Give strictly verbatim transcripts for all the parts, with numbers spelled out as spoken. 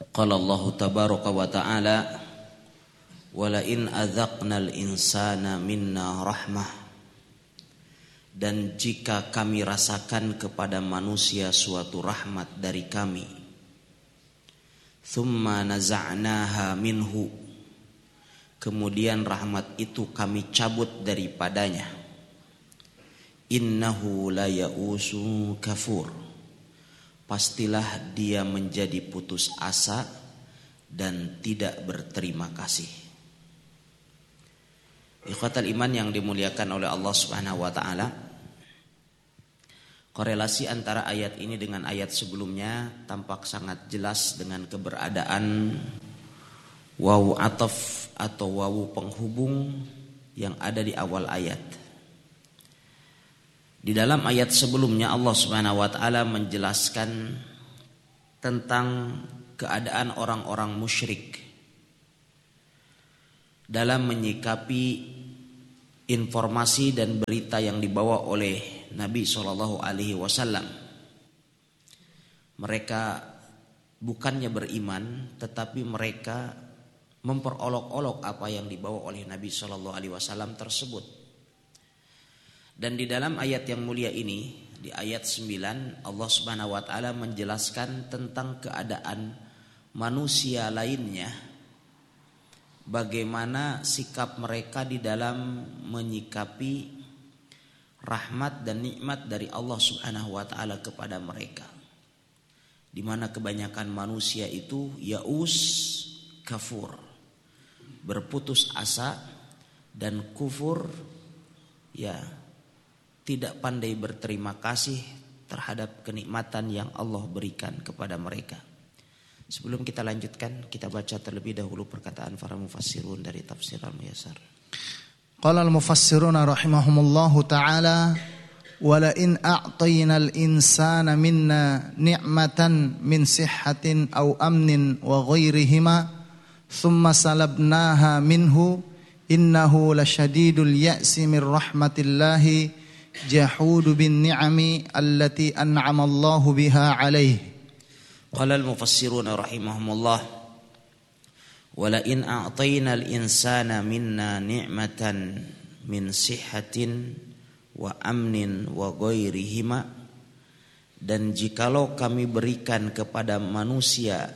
Qala Allah tabaraka wa ta'ala wala in adzaqnal insana minna rahmah, dan jika kami rasakan kepada manusia suatu rahmat dari kami, thumma naza'naha minhu, kemudian rahmat itu kami cabut daripadanya, innahu la ya'usu kafur, pastilah dia menjadi putus asa dan tidak berterima kasih. Ikhwatal iman yang dimuliakan oleh Allah Subhanahu wa taala, korelasi antara ayat ini dengan ayat sebelumnya tampak sangat jelas dengan keberadaan wawu ataf atau wawu penghubung yang ada di awal ayat. Di dalam ayat sebelumnya Allah Subhanahu wa taala menjelaskan tentang keadaan orang-orang musyrik dalam menyikapi informasi dan berita yang dibawa oleh Nabi shallallahu alaihi wasallam. Mereka bukannya beriman, tetapi mereka memperolok-olok apa yang dibawa oleh Nabi shallallahu alaihi wasallam tersebut. Dan di dalam ayat yang mulia ini, di ayat sembilan, Allah Subhanahu wa taala menjelaskan tentang keadaan manusia lainnya, bagaimana sikap mereka di dalam menyikapi rahmat dan nikmat dari Allah Subhanahu wa taala kepada mereka. Di mana kebanyakan manusia itu yaus kafur, berputus asa dan kufur, ya, tidak pandai berterima kasih terhadap kenikmatan yang Allah berikan kepada mereka. Sebelum kita lanjutkan, kita baca terlebih dahulu perkataan para mufassirun dari tafsir Al-Muyassar. Qala al-mufassiruna rahimahumullahu ta'ala wala in a'tayna al-insana minna ni'matan min sihhatin aw amnin wa ghairihima thumma salabnaha minhu innahu lasyadidul ya'si min rahmatillahi jahudu bin ni'ami allati an'ama Allahu biha alaihi. Qala al-mufassirun rahimahumullah wala in a'tayna al-insana minna ni'matan min sihhatin wa amnin wa ghairihima, dan jikalau kami berikan kepada manusia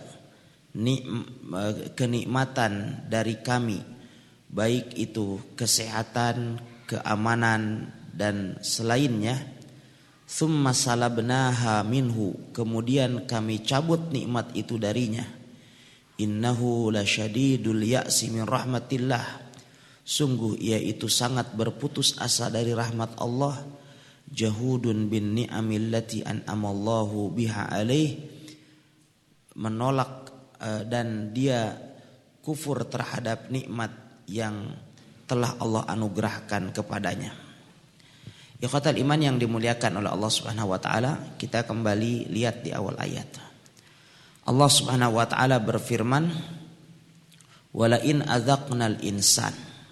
kenikmatan dari kami, baik itu kesehatan, keamanan dan selainnya, thumma salabnaha minhu, kemudian kami cabut nikmat itu darinya, innahu lasyadidul ya'si min rahmatillah, sungguh ia itu sangat berputus asa dari rahmat Allah, jahudun bin ni'amillati an'amallahu biha alaih, menolak dan dia kufur terhadap nikmat yang telah Allah anugerahkan kepadanya. Ikhwatal iman yang dimuliakan oleh Allah Subhanahu wa taala, kita kembali lihat di awal ayat. Allah Subhanahu wa taala berfirman, "Wala in adzaqnal insan."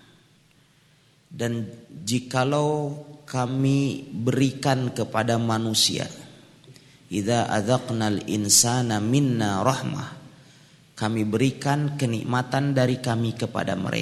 Dan jikalau kami berikan kepada manusia, idza adzaqnal insana minna rahmah, kami berikan kenikmatan dari kami kepada mereka.